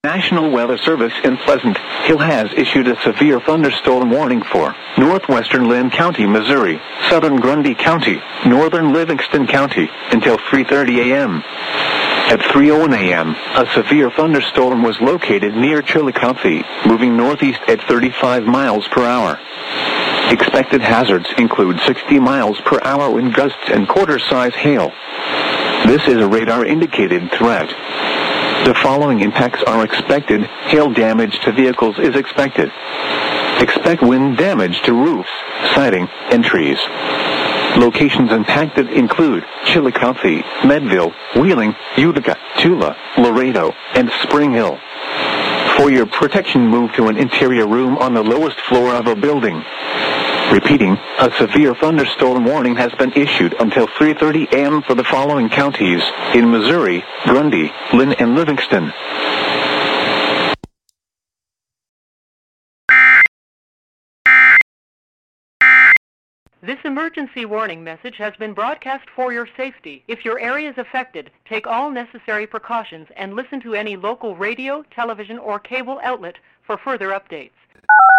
National Weather Service in Pleasant Hill has issued a severe thunderstorm warning for northwestern Lynn County, Missouri, southern Grundy County, northern Livingston County, until 3:30 a.m. At 3:01 a.m., a severe thunderstorm was located near Chillicothe, moving northeast at 35 miles per hour. Expected hazards include 60 miles per hour wind gusts and quarter-size hail. This is a radar-indicated threat. The following impacts are expected. Hail damage to vehicles is expected. Expect wind damage to roofs, siding, and trees. Locations impacted include Chillicothe, Medville, Wheeling, Utica, Tula, Laredo, and Spring Hill. For your protection, move to an interior room on the lowest floor of a building. Repeating, a severe thunderstorm warning has been issued until 3:30 a.m. for the following counties in Missouri: Grundy, Lynn, and Livingston. This emergency warning message has been broadcast for your safety. If your area is affected, take all necessary precautions and listen to any local radio, television, or cable outlet for further updates.